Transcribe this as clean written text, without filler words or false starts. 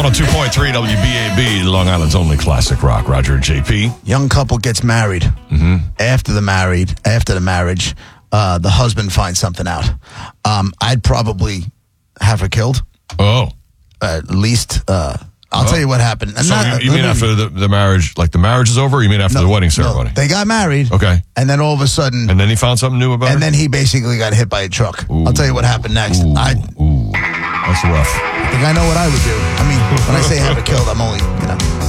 102.3 WBAB, Long Island's only classic rock. Roger and JP. Young couple gets married. After the marriage, the husband finds something out. I'd probably have her killed. Oh. At least, I'll tell you what happened. So you mean after the marriage, like the marriage is over, or you mean after the wedding ceremony? No, they got married. Okay. And then all of a sudden... And then he found something new about it? And then he basically got hit by a truck. Ooh. I'll tell you what happened next. Ooh. That's rough. I think I know what I would do. I mean, when I say have her killed, I'm only,